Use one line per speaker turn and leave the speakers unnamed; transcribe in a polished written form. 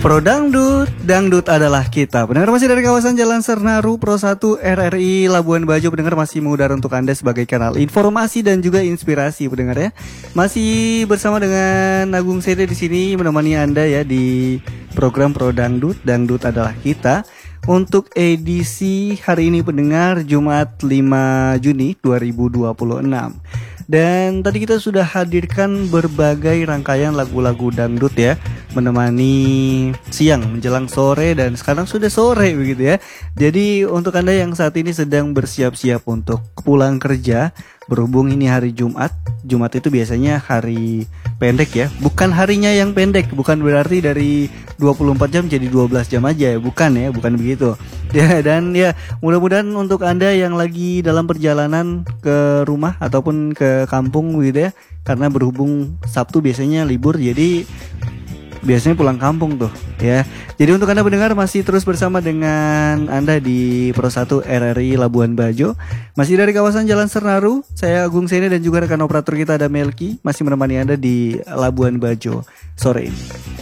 Pro Dangdut, Dangdut adalah kita. Pendengar masih dari kawasan Jalan Sernaru, Pro 1 RRI Labuan Bajo. Pendengar masih mengudara untuk Anda sebagai kanal informasi dan juga inspirasi, pendengar ya. Masih bersama dengan Agung Sede di sini menemani Anda ya di program Pro Dangdut, Dangdut adalah kita. Untuk edisi hari ini pendengar Jumat 5 Juni 2026. Dan tadi kita sudah hadirkan berbagai rangkaian lagu-lagu dangdut ya, menemani siang menjelang sore dan sekarang sudah sore begitu ya. Jadi untuk Anda yang saat ini sedang bersiap-siap untuk pulang kerja, berhubung ini hari Jumat. Jumat itu biasanya hari pendek ya, bukan harinya yang pendek, bukan berarti dari 24 jam jadi 12 jam aja ya, bukan begitu. Ya, dan ya mudah-mudahan untuk Anda yang lagi dalam perjalanan ke rumah ataupun ke kampung gitu ya, karena berhubung Sabtu biasanya libur, jadi biasanya pulang kampung tuh ya. Jadi untuk Anda pendengar masih terus bersama dengan Anda di Pro 1 RRI Labuan Bajo. Masih dari kawasan Jalan Sernaru, saya Agung Sene dan juga rekan operator kita ada Melki masih menemani Anda di Labuan Bajo sore ini.